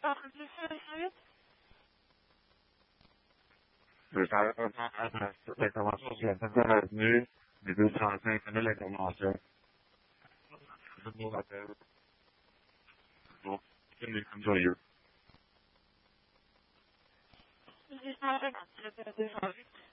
Le salaire de l'intervention sur la première avenue, les 205 000 l'intervention. Je vous rappelle. Donc, c'est une écoute joyeuse.